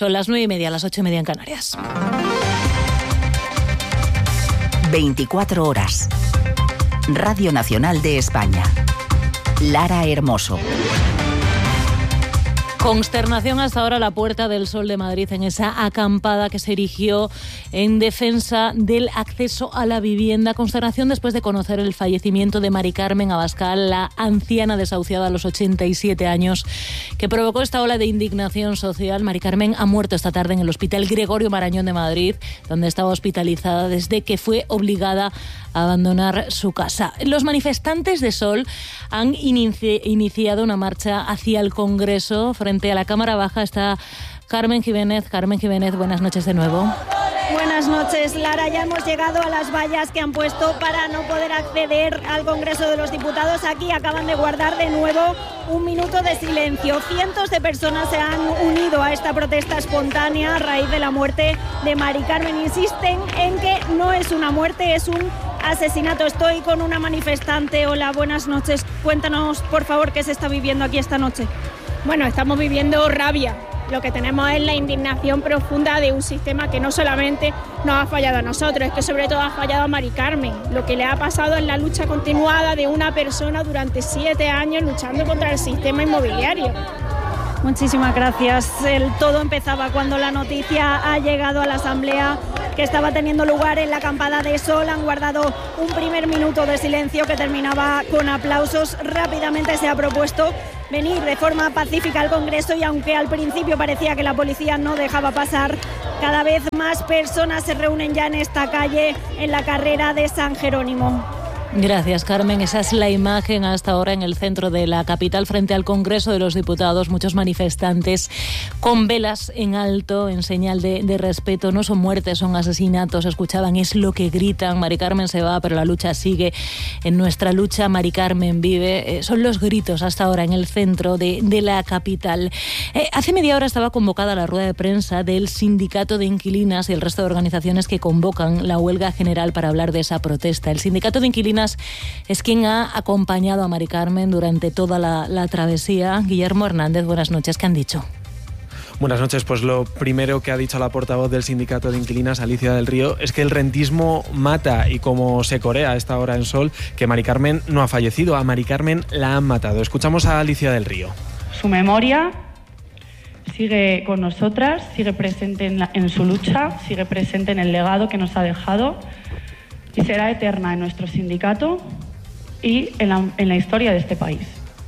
Son las 9:30, las 8:30 en Canarias. 24 horas. Radio Nacional de España. Lara Hermoso. Consternación hasta ahora a la Puerta del Sol de Madrid en esa acampada que se erigió en defensa del acceso a la vivienda. Consternación después de conocer el fallecimiento de Mari Carmen Abascal, la anciana desahuciada a los 87 años, que provocó esta ola de indignación social. Mari Carmen ha muerto esta tarde en el Hospital Gregorio Marañón de Madrid, donde estaba hospitalizada desde que fue obligada a abandonar su casa. Los manifestantes de Sol han iniciado una marcha hacia el Congreso. Frente a la Cámara Baja está Carmen Giménez. Carmen Giménez, buenas noches de nuevo. Buenas noches, Lara. Ya hemos llegado a las vallas que han puesto para no poder acceder al Congreso de los Diputados. Aquí acaban de guardar de nuevo un minuto de silencio. Cientos de personas se han unido a esta protesta espontánea a raíz de la muerte de Mari Carmen. Insisten en que no es una muerte, es un asesinato. Estoy con una manifestante. Hola, buenas noches. Cuéntanos, por favor, qué se está viviendo aquí esta noche. Bueno, estamos viviendo rabia. Lo que tenemos es la indignación profunda de un sistema que no solamente nos ha fallado a nosotros, es que sobre todo ha fallado a Mari Carmen. Lo que le ha pasado es la lucha continuada de una persona durante 7 años luchando contra el sistema inmobiliario. Muchísimas gracias. Todo empezaba cuando la noticia ha llegado a la Asamblea que estaba teniendo lugar en la acampada de Sol. Han guardado un primer minuto de silencio que terminaba con aplausos. Rápidamente se ha propuesto venir de forma pacífica al Congreso y aunque al principio parecía que la policía no dejaba pasar, cada vez más personas se reúnen ya en esta calle, en la carrera de San Jerónimo. Gracias, Carmen. Esa es la imagen hasta ahora en el centro de la capital, frente al Congreso de los Diputados. Muchos manifestantes con velas en alto, en señal de respeto. No son muertes, son asesinatos. Escuchaban, es lo que gritan. Mari Carmen se va, pero la lucha sigue. En nuestra lucha, Mari Carmen vive. Son los gritos hasta ahora en el centro de la capital. Hace media hora estaba convocada la rueda de prensa del Sindicato de Inquilinas y el resto de organizaciones que convocan la huelga general para hablar de esa protesta. El Sindicato de Inquilinas es quien ha acompañado a Mari Carmen durante toda la travesía. Guillermo Hernández, buenas noches. ¿Qué han dicho? Buenas noches. Pues lo primero que ha dicho la portavoz del Sindicato de Inquilinas, Alicia del Río, es que el rentismo mata y como se corea a esta hora en Sol, que Mari Carmen no ha fallecido, a Mari Carmen la han matado. Escuchamos a Alicia del Río. Su memoria sigue con nosotras, sigue presente en su lucha, sigue presente en el legado que nos ha dejado y será eterna en nuestro sindicato y en la historia de este país.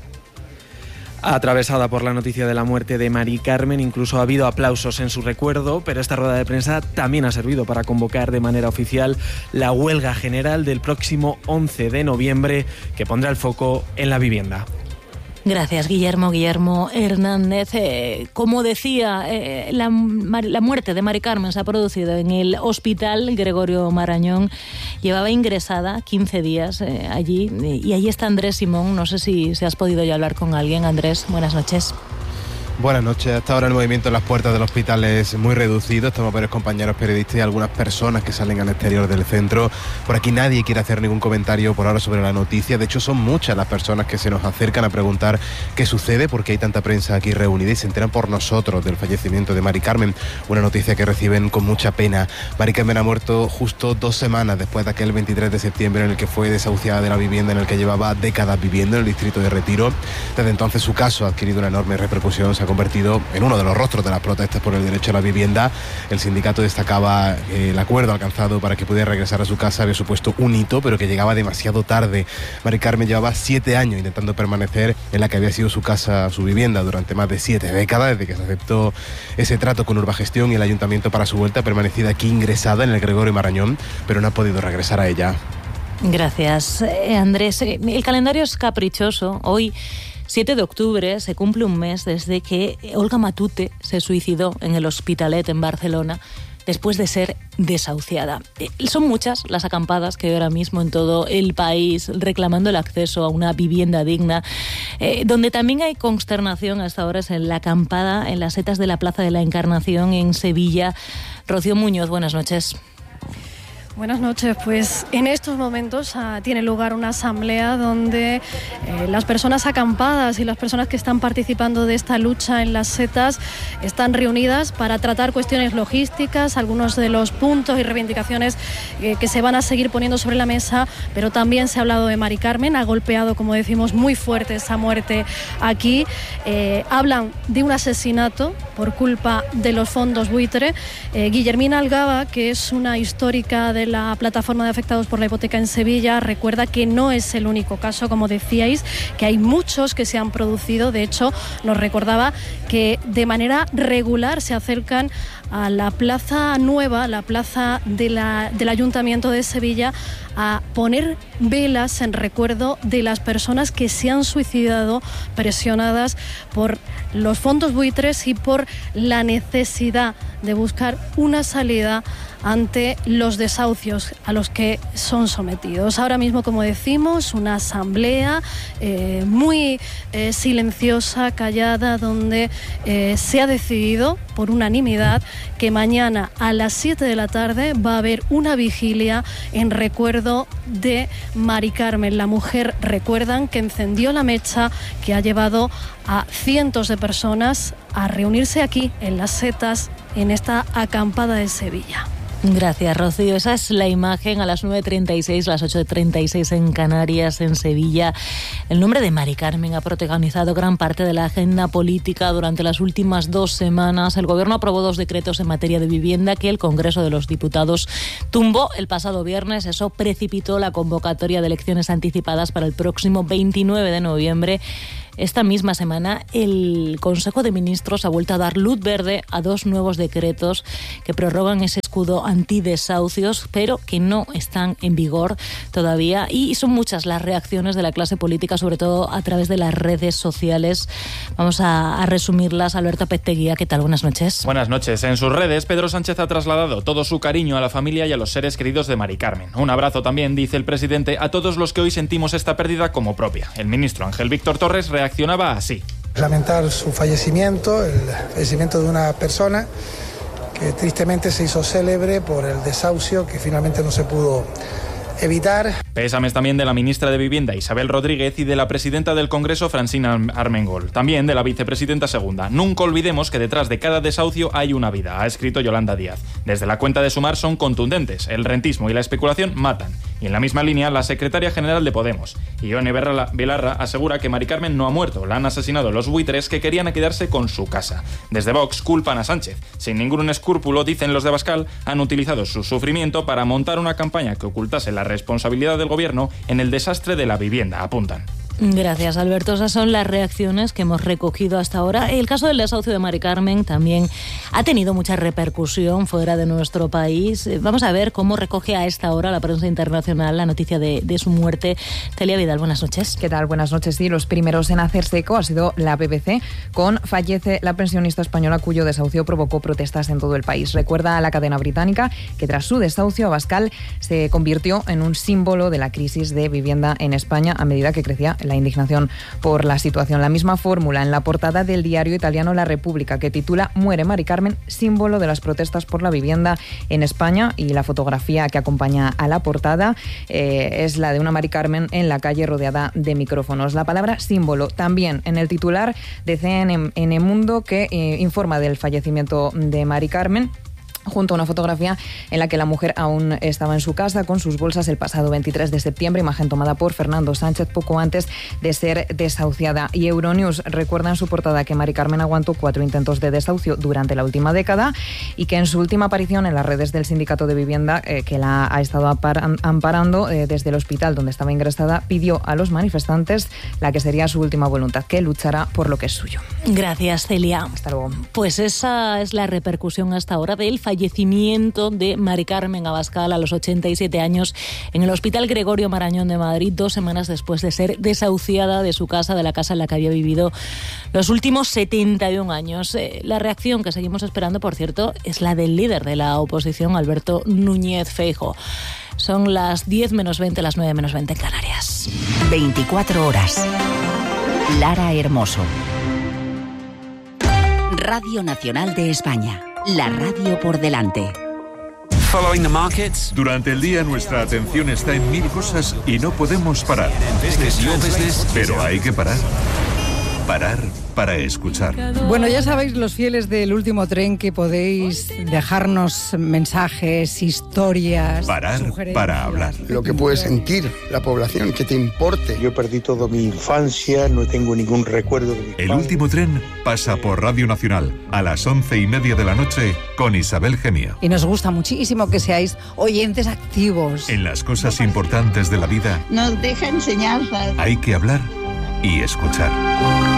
Atravesada por la noticia de la muerte de Mari Carmen, incluso ha habido aplausos en su recuerdo, pero esta rueda de prensa también ha servido para convocar de manera oficial la huelga general del próximo 11 de noviembre, que pondrá el foco en la vivienda. Gracias, Guillermo Hernández. Como decía, la muerte de Mari Carmen se ha producido en el Hospital Gregorio Marañón. Llevaba ingresada 15 días allí y allí está Andrés Simón. No sé si has podido ya hablar con alguien. Andrés, buenas noches. Buenas noches. Hasta ahora el movimiento en las puertas del hospital es muy reducido. Estamos varios compañeros periodistas y algunas personas que salen al exterior del centro. Por aquí nadie quiere hacer ningún comentario por ahora sobre la noticia. De hecho, son muchas las personas que se nos acercan a preguntar qué sucede, porque hay tanta prensa aquí reunida y se enteran por nosotros del fallecimiento de Mari Carmen. Una noticia que reciben con mucha pena. Mari Carmen ha muerto justo 2 semanas después de aquel 23 de septiembre en el que fue desahuciada de la vivienda en el que llevaba décadas viviendo, en el distrito de Retiro. Desde entonces su caso ha adquirido una enorme repercusión. Se ha convertido en uno de los rostros de las protestas por el derecho a la vivienda. El sindicato destacaba el acuerdo alcanzado para que pudiera regresar a su casa había supuesto un hito, pero que llegaba demasiado tarde. Mari Carmen llevaba 7 años intentando permanecer en la que había sido su casa, su vivienda, durante más de 7 décadas, desde que se aceptó ese trato con Urbagestión y el ayuntamiento para su vuelta. Ha permanecido aquí ingresada en el Gregorio Marañón, pero no ha podido regresar a ella. Gracias, Andrés. El calendario es caprichoso. Hoy, 7 de octubre, se cumple un mes desde que Olga Matute se suicidó en el Hospitalet en Barcelona después de ser desahuciada. Son muchas las acampadas que hay ahora mismo en todo el país reclamando el acceso a una vivienda digna. Donde también hay consternación hasta ahora es en la acampada en las setas de la Plaza de la Encarnación en Sevilla. Rocío Muñoz, buenas noches. Buenas noches. Pues en estos momentos tiene lugar una asamblea donde las personas acampadas y las personas que están participando de esta lucha en las setas están reunidas para tratar cuestiones logísticas, algunos de los puntos y reivindicaciones que se van a seguir poniendo sobre la mesa, pero también se ha hablado de Mari Carmen, ha golpeado, como decimos, muy fuerte esa muerte aquí. Hablan de un asesinato por culpa de los fondos buitre. Guillermina Algaba, que es una histórica de la plataforma de afectados por la hipoteca en Sevilla, recuerda que no es el único caso, como decíais, que hay muchos que se han producido. De hecho, nos recordaba que de manera regular se acercan a la Plaza Nueva, la plaza del Ayuntamiento de Sevilla, a poner velas en recuerdo de las personas que se han suicidado presionadas por los fondos buitres y por la necesidad de buscar una salida ante los desahucios a los que son sometidos. Ahora mismo, como decimos, una asamblea muy silenciosa, callada, donde se ha decidido por unanimidad que mañana a las 7 de la tarde va a haber una vigilia en recuerdo de Mari Carmen, la mujer, recuerdan, que encendió la mecha que ha llevado a cientos de personas a reunirse aquí en las setas, en esta acampada de Sevilla. Gracias, Rocío. Esa es la imagen a las 9:36, las 8:36 en Canarias, en Sevilla. El nombre de Mari Carmen ha protagonizado gran parte de la agenda política durante las últimas 2 semanas. El Gobierno aprobó 2 decretos en materia de vivienda que el Congreso de los Diputados tumbó el pasado viernes. Eso precipitó la convocatoria de elecciones anticipadas para el próximo 29 de noviembre. Esta misma semana el Consejo de Ministros ha vuelto a dar luz verde a 2 nuevos decretos que prorrogan ese escudo antidesahucios, pero que no están en vigor todavía. Y son muchas las reacciones de la clase política, sobre todo a través de las redes sociales. Vamos a resumirlas. Alberto Petteguía, ¿qué tal? Buenas noches. Buenas noches. En sus redes, Pedro Sánchez ha trasladado todo su cariño a la familia y a los seres queridos de Mari Carmen. Un abrazo también, dice el presidente, a todos los que hoy sentimos esta pérdida como propia. El ministro Ángel Víctor Torres reaccionaba así. Lamentar su fallecimiento, el fallecimiento de una persona que tristemente se hizo célebre por el desahucio que finalmente no se pudo evitar. Pésames también de la ministra de Vivienda, Isabel Rodríguez, y de la presidenta del Congreso, Francina Armengol. También de la vicepresidenta segunda. Nunca olvidemos que detrás de cada desahucio hay una vida, ha escrito Yolanda Díaz. Desde la cuenta de Sumar son contundentes. El rentismo y la especulación matan. Y en la misma línea, la secretaria general de Podemos, Ione Belarra, asegura que Mari Carmen no ha muerto. La han asesinado los buitres que querían quedarse con su casa. Desde Vox culpan a Sánchez. Sin ningún escrúpulo, dicen los de Abascal, han utilizado su sufrimiento para montar una campaña que ocultase la responsabilidad del gobierno en el desastre de la vivienda, apuntan. Gracias, Alberto. Esas son las reacciones que hemos recogido hasta ahora. El caso del desahucio de Mari Carmen también ha tenido mucha repercusión fuera de nuestro país. Vamos a ver cómo recoge a esta hora la prensa internacional la noticia de su muerte. Celia Vidal, buenas noches. ¿Qué tal? Buenas noches. Sí, los primeros en hacerse eco ha sido la BBC, con fallece la pensionista española cuyo desahucio provocó protestas en todo el país. Recuerda a la cadena británica que tras su desahucio, Abascal se convirtió en un símbolo de la crisis de vivienda en España a medida que crecía la indignación por la situación. La misma fórmula en la portada del diario italiano La República, que titula "Muere Mari Carmen, símbolo de las protestas por la vivienda en España", y la fotografía que acompaña a la portada es la de una Mari Carmen en la calle rodeada de micrófonos. La palabra símbolo también en el titular de CNN Mundo, que informa del fallecimiento de Mari Carmen, junto a una fotografía en la que la mujer aún estaba en su casa con sus bolsas el pasado 23 de septiembre, imagen tomada por Fernando Sánchez poco antes de ser desahuciada. Y Euronews recuerda en su portada que Mari Carmen aguantó 4 intentos de desahucio durante la última década y que en su última aparición en las redes del Sindicato de Vivienda, que la ha estado amparando desde el hospital donde estaba ingresada, pidió a los manifestantes la que sería su última voluntad, que luchará por lo que es suyo. Gracias, Celia. Hasta luego. Pues esa es la repercusión hasta ahora del fallecimiento de Mari Carmen Abascal a los 87 años en el Hospital Gregorio Marañón de Madrid, 2 semanas después de ser desahuciada de su casa, de la casa en la que había vivido los últimos 71 años. La reacción que seguimos esperando, por cierto, es la del líder de la oposición, Alberto Núñez Feijóo. Son las 10 menos 20, las 9 menos 20 en Canarias. 24 horas. Lara Hermoso. Radio Nacional de España. La radio por delante. Durante el día nuestra atención está en mil cosas y no podemos parar. Pero hay que parar. Parar para escuchar. Bueno, ya sabéis, los fieles del Último Tren, que podéis dejarnos mensajes, historias, parar para hablar. Lo que puede sentir la población, que te importe. Yo perdí toda mi infancia, no tengo ningún recuerdo de mi El Último Tren pasa por Radio Nacional a las 11:30 de la noche con Isabel Gemio. Y nos gusta muchísimo que seáis oyentes activos. En las cosas importantes de la vida nos deja enseñanzas. hay que hablar y escuchar.